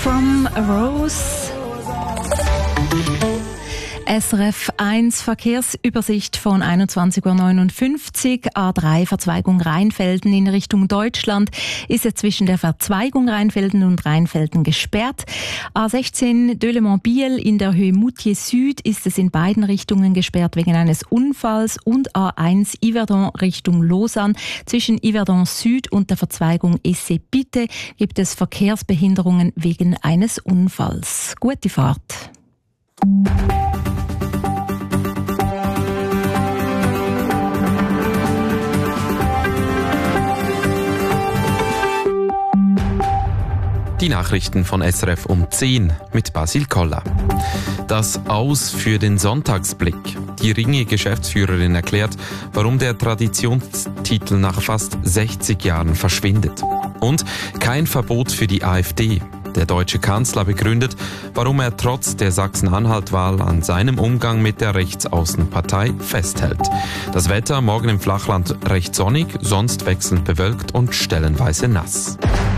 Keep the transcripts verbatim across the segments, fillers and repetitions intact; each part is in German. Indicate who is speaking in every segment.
Speaker 1: from a Rose. S R F eins Verkehrsübersicht von einundzwanzig Uhr neunundfünfzig. A drei Verzweigung Rheinfelden in Richtung Deutschland ist jetzt zwischen der Verzweigung Rheinfelden und Rheinfelden gesperrt. A sechzehn Delemont-Biel in der Höhe Moutier Süd ist es in beiden Richtungen gesperrt wegen eines Unfalls. Und A eins Yverdon Richtung Lausanne zwischen Yverdon Süd und der Verzweigung Essay-Bitte gibt es Verkehrsbehinderungen wegen eines Unfalls. Gute Fahrt.
Speaker 2: Die Nachrichten von S R F um zehn mit Basil Koller. Das Aus für den Sonntagsblick. Die Ringier-Geschäftsführerin erklärt, warum der Traditionstitel nach fast sechzig Jahren verschwindet. Und kein Verbot für die AfD. Der deutsche Kanzler begründet, warum er trotz der Sachsen-Anhalt-Wahl an seinem Umgang mit der Rechtsaußenpartei festhält. Das Wetter morgen im Flachland recht sonnig, sonst wechselnd bewölkt und stellenweise nass.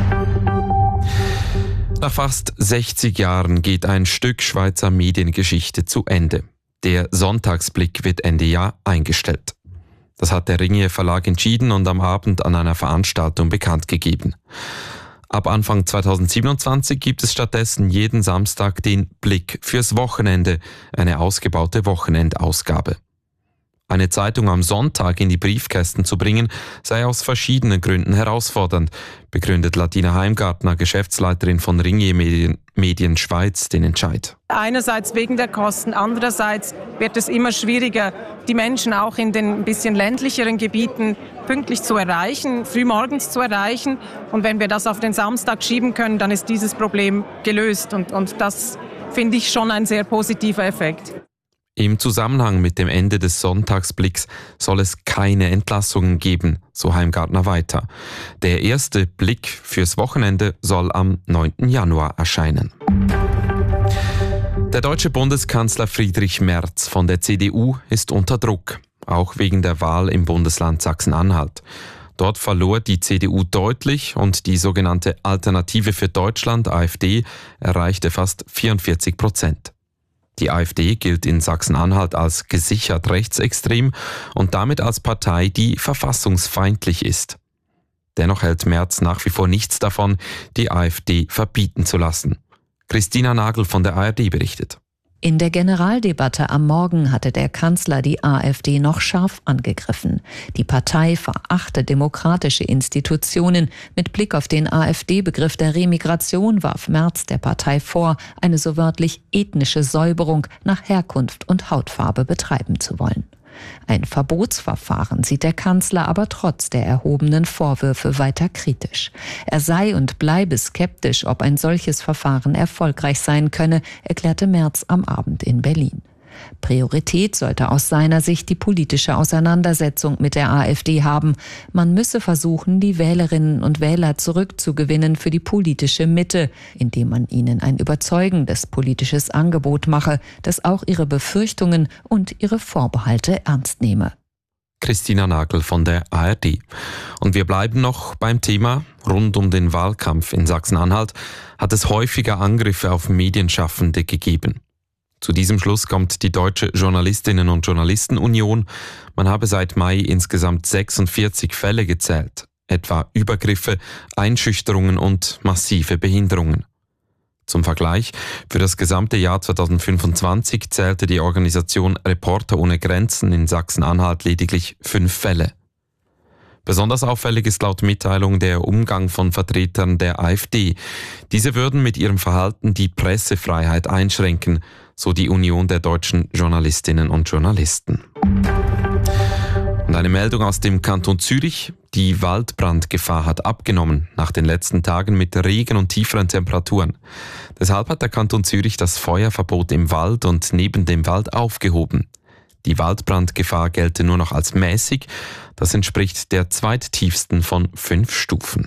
Speaker 2: Nach fast sechzig Jahren geht ein Stück Schweizer Mediengeschichte zu Ende. Der Sonntagsblick wird Ende Jahr eingestellt. Das hat der Ringier Verlag entschieden und am Abend an einer Veranstaltung bekannt gegeben. Ab Anfang zweitausendsiebenundzwanzig gibt es stattdessen jeden Samstag den Blick fürs Wochenende, eine ausgebaute Wochenendausgabe. Eine Zeitung am Sonntag in die Briefkästen zu bringen, sei aus verschiedenen Gründen herausfordernd, begründet Latina Heimgartner, Geschäftsleiterin von Ringier Medien, Medien Schweiz, den Entscheid.
Speaker 3: Einerseits wegen der Kosten, andererseits wird es immer schwieriger, die Menschen auch in den ein bisschen ländlicheren Gebieten pünktlich zu erreichen, frühmorgens zu erreichen. Und wenn wir das auf den Samstag schieben können, dann ist dieses Problem gelöst. Und, und das finde ich schon ein sehr positiver Effekt.
Speaker 2: Im Zusammenhang mit dem Ende des Sonntagsblicks soll es keine Entlassungen geben, so Heimgartner weiter. Der erste Blick fürs Wochenende soll am neunten Januar erscheinen. Der deutsche Bundeskanzler Friedrich Merz von der C D U ist unter Druck, auch wegen der Wahl im Bundesland Sachsen-Anhalt. Dort verlor die C D U deutlich und die sogenannte Alternative für Deutschland, AfD, erreichte fast vierundvierzig Prozent. Die AfD gilt in Sachsen-Anhalt als gesichert rechtsextrem und damit als Partei, die verfassungsfeindlich ist. Dennoch hält Merz nach wie vor nichts davon, die AfD verbieten zu lassen. Christina Nagel von der A R D berichtet.
Speaker 4: In der Generaldebatte am Morgen hatte der Kanzler die AfD noch scharf angegriffen. Die Partei verachte demokratische Institutionen. Mit Blick auf den AfD-Begriff der Remigration warf Merz der Partei vor, eine so wörtlich ethnische Säuberung nach Herkunft und Hautfarbe betreiben zu wollen. Ein Verbotsverfahren sieht der Kanzler aber trotz der erhobenen Vorwürfe weiter kritisch. Er sei und bleibe skeptisch, ob ein solches Verfahren erfolgreich sein könne, erklärte Merz am Abend in Berlin. Priorität sollte aus seiner Sicht die politische Auseinandersetzung mit der AfD haben. Man müsse versuchen, die Wählerinnen und Wähler zurückzugewinnen für die politische Mitte, indem man ihnen ein überzeugendes politisches Angebot mache, das auch ihre Befürchtungen und ihre Vorbehalte ernst nehme.
Speaker 2: Christina Nagel von der A R D. Und wir bleiben noch beim Thema. Rund um den Wahlkampf in Sachsen-Anhalt hat es häufiger Angriffe auf Medienschaffende gegeben. Zu diesem Schluss kommt die Deutsche Journalistinnen- und Journalistenunion. Man habe seit Mai insgesamt sechsundvierzig Fälle gezählt, etwa Übergriffe, Einschüchterungen und massive Behinderungen. Zum Vergleich, für das gesamte Jahr zweitausendfünfundzwanzig zählte die Organisation Reporter ohne Grenzen in Sachsen-Anhalt lediglich fünf Fälle. Besonders auffällig ist laut Mitteilung der Umgang von Vertretern der AfD. Diese würden mit ihrem Verhalten die Pressefreiheit einschränken, so die Union der deutschen Journalistinnen und Journalisten. Und eine Meldung aus dem Kanton Zürich. Die Waldbrandgefahr hat abgenommen nach den letzten Tagen mit Regen und tieferen Temperaturen. Deshalb hat der Kanton Zürich das Feuerverbot im Wald und neben dem Wald aufgehoben. Die Waldbrandgefahr gelte nur noch als mäßig. Das entspricht der zweittiefsten von fünf Stufen.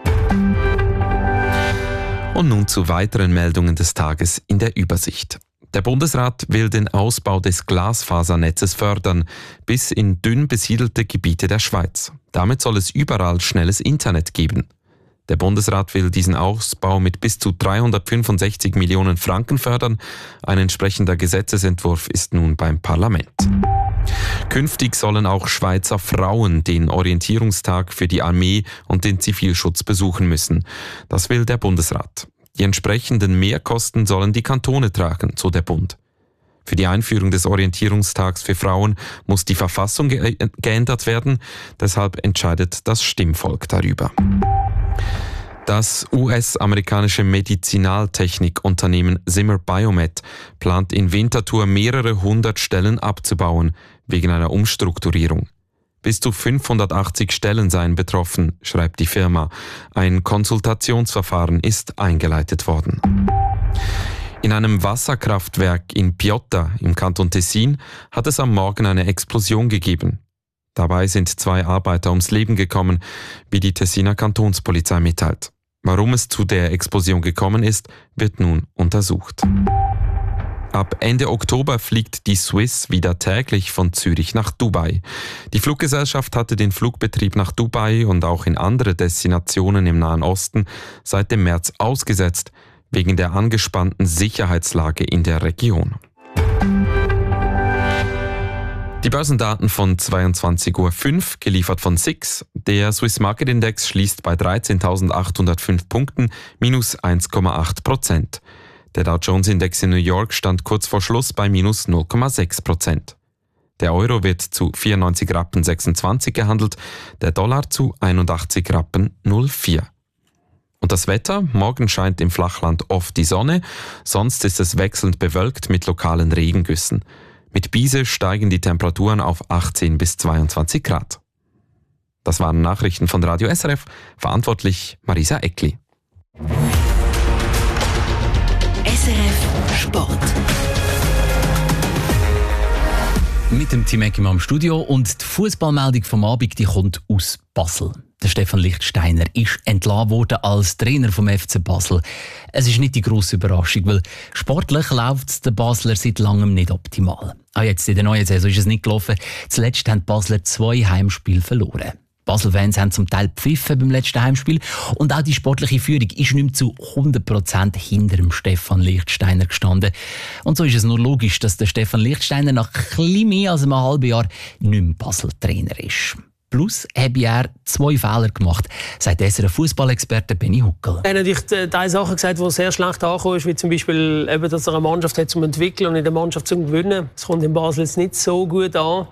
Speaker 2: Und nun zu weiteren Meldungen des Tages in der Übersicht. Der Bundesrat will den Ausbau des Glasfasernetzes fördern, bis in dünn besiedelte Gebiete der Schweiz. Damit soll es überall schnelles Internet geben. Der Bundesrat will diesen Ausbau mit bis zu dreihundertfünfundsechzig Millionen Franken fördern. Ein entsprechender Gesetzesentwurf ist nun beim Parlament. Künftig sollen auch Schweizer Frauen den Orientierungstag für die Armee und den Zivilschutz besuchen müssen. Das will der Bundesrat. Die entsprechenden Mehrkosten sollen die Kantone tragen, so der Bund. Für die Einführung des Orientierungstags für Frauen muss die Verfassung ge- geändert werden. Deshalb entscheidet das Stimmvolk darüber. Das U S-amerikanische Medizinaltechnikunternehmen Zimmer Biomet plant in Winterthur mehrere hundert Stellen abzubauen, wegen einer Umstrukturierung. Bis zu fünfhundertachtzig Stellen seien betroffen, schreibt die Firma. Ein Konsultationsverfahren ist eingeleitet worden. In einem Wasserkraftwerk in Piotta im Kanton Tessin hat es am Morgen eine Explosion gegeben. Dabei sind zwei Arbeiter ums Leben gekommen, wie die Tessiner Kantonspolizei mitteilt. Warum es zu der Explosion gekommen ist, wird nun untersucht. Ab Ende Oktober fliegt die Swiss wieder täglich von Zürich nach Dubai. Die Fluggesellschaft hatte den Flugbetrieb nach Dubai und auch in andere Destinationen im Nahen Osten seit dem März ausgesetzt, wegen der angespannten Sicherheitslage in der Region. Die Börsendaten von zweiundzwanzig Uhr fünf, geliefert von S I X. Der Swiss Market Index schließt bei dreizehntausendachthundertfünf Punkten, minus eins Komma acht Prozent. Der Dow Jones Index in New York stand kurz vor Schluss bei minus null Komma sechs Prozent. Der Euro wird zu vierundneunzig Rappen sechsundzwanzig gehandelt, der Dollar zu einundachtzig Rappen null vier. Und das Wetter? Morgen scheint im Flachland oft die Sonne, sonst ist es wechselnd bewölkt mit lokalen Regengüssen. Mit Biese steigen die Temperaturen auf achtzehn bis zweiundzwanzig Grad. Das waren Nachrichten von Radio S R F, verantwortlich Marisa Eckli.
Speaker 5: S R F Sport.
Speaker 6: Mit dem Team Eckimann im Studio und die Fußballmeldung vom Abend, die kommt aus Basel. Der Stefan Lichtsteiner ist entlassen worden als Trainer vom F C Basel. Es ist nicht die grosse Überraschung, weil sportlich läuft es den Basler seit langem nicht optimal. Ah, jetzt in der neuen Saison ist es nicht gelaufen. Zuletzt haben die Basler zwei Heimspiele verloren. Basel-Fans haben zum Teil gepfiffen beim letzten Heimspiel und auch die sportliche Führung ist nicht mehr zu hundert Prozent hinter dem Stefan Lichtsteiner gestanden. Und so ist es nur logisch, dass der Stefan Lichtsteiner nach etwas mehr als einem halben Jahr nicht mehr Basel-Trainer ist. Plus habe er zwei Fehler gemacht, sagt der Fußballexperte Benny Huckel.
Speaker 7: Er hat natürlich drei Sachen gesagt, die sehr schlecht angekommen sind, wie zum Beispiel, eben, dass er eine Mannschaft hat zum Entwickeln und in der Mannschaft zum Gewinnen. Das kommt in Basel jetzt nicht so gut an.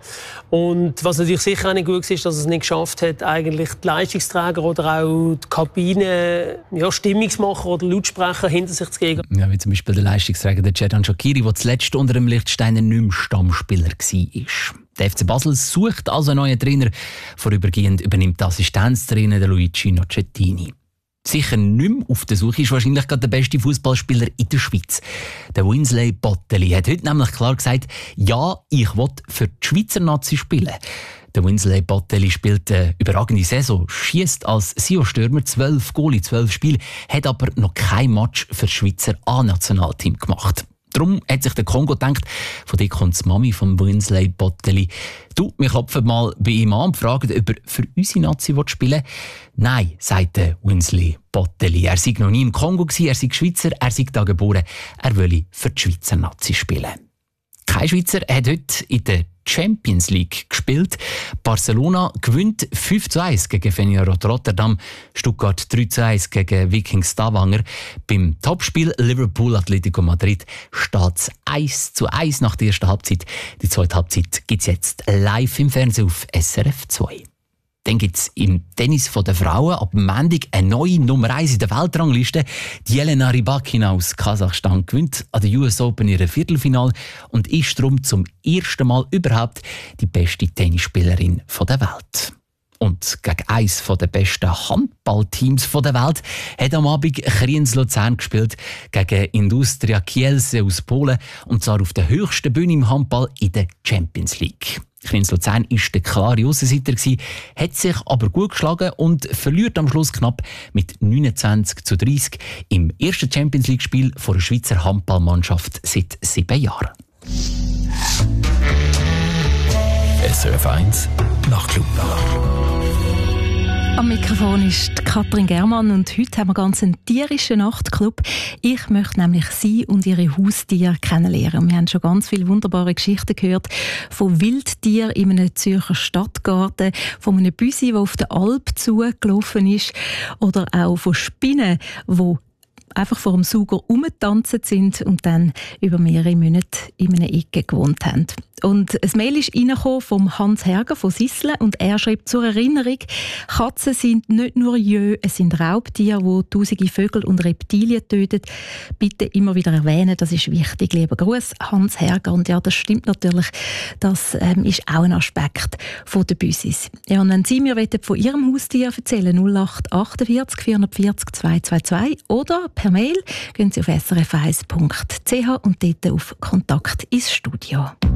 Speaker 7: Und was natürlich sicher auch nicht gut ist, ist, dass er es nicht geschafft hat, eigentlich die Leistungsträger oder auch die Kabine, ja, Stimmungsmacher oder Lautsprecher hinter sich zu geben.
Speaker 6: Ja, wie zum Beispiel der Leistungsträger der Cedan Shaqiri, der zuletzt unter dem Lichtsteiner nicht mehr Stammspieler war. Der F C Basel sucht also einen neuen Trainer. Vorübergehend übernimmt der Assistenztrainer der Luigi Noccettini. Sicher nicht mehr auf der Suche ist wahrscheinlich gerade der beste Fußballspieler in der Schweiz. Der Winsley Botteli hat heute nämlich klar gesagt, ja, ich will für die Schweizer Nazi spielen. Der Winsley Botteli spielt eine überragende Saison, schiesst als S I O-Stürmer zwölf Goal in zwölf Spielen, hat aber noch kein Match für das Schweizer A-Nationalteam gemacht. Darum hat sich der Kongo gedacht, von dir kommt die Mami von Winsley Botteli. Du, wir klopfen mal bei ihm an und fragen, ob er für unsere Nazi spielen will. Nein, sagt der Winsley Botteli. Er sei noch nie im Kongo gewesen, er sei Schweizer, er sei da geboren. Er wolle für die Schweizer Nazi spielen. Kein Schweizer hat heute in der Champions League gespielt. Barcelona gewinnt fünf zu eins gegen Feyenoord Rotterdam, Stuttgart drei zu eins gegen Viking Stavanger. Beim Topspiel Liverpool-Atletico Madrid steht es eins zu eins nach der ersten Halbzeit. Die zweite Halbzeit gibt es jetzt live im Fernsehen auf S R F zwei. Dann gibt es im Tennis der Frauen ab Montag eine neue Nummer eins in der Weltrangliste. Die Jelena Rybakina aus Kasachstan gewinnt an der U S Open ihre Viertelfinale und ist darum zum ersten Mal überhaupt die beste Tennisspielerin der Welt. Und gegen eines der besten Handballteams der Welt hat am Abend Kriens Luzern gespielt gegen Industria Kielce aus Polen, und zwar auf der höchsten Bühne im Handball in der Champions League. Kriens Luzern war der klare Aussenseiter, hat sich aber gut geschlagen und verliert am Schluss knapp mit neunundzwanzig zu dreißig im ersten Champions League-Spiel von der Schweizer Handballmannschaft seit sieben Jahren.
Speaker 8: S R F eins Nachtclub.
Speaker 1: Am Mikrofon ist Katrin Germann und heute haben wir ganz einen tierischen Nachtclub. Ich möchte nämlich Sie und Ihre Haustiere kennenlernen. Wir haben schon ganz viele wunderbare Geschichten gehört von Wildtieren in einem Zürcher Stadtgarten, von einem Büsi, der auf der Alp zugelaufen ist, oder auch von Spinnen, die einfach vor dem Sauger rumgetanzt sind und dann über mehrere Monate in einer Ecke gewohnt haben. Und ein Mail ist reingekommen vom Hans Herger von Sissle und er schreibt zur Erinnerung: Katzen sind nicht nur Jö, es sind Raubtiere, die tausende Vögel und Reptilien töten. Bitte immer wieder erwähnen, das ist wichtig. Lieber Gruß, Hans Herger. Und ja, das stimmt natürlich. Das ähm, ist auch ein Aspekt von der Büsis. Ja, und wenn Sie mir von Ihrem Haustier erzählen, null acht achtundvierzig vierhundertvierzig zweihundertzweiundzwanzig oder per Mail, gehen Sie auf s r f eins punkt c h und dort auf Kontakt ins Studio.